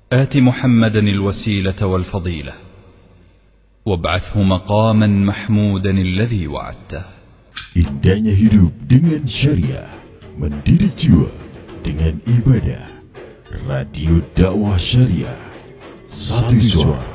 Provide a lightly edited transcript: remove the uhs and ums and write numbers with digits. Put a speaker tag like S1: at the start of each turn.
S1: آت محمدا الوسيلة والفضيلة وابعثه مقاما محمودا الذي وعدته.
S2: Indahnya hidup dengan syariah, mendidik jiwa dengan ibadah. Radio Dakwah Syariah, satu suara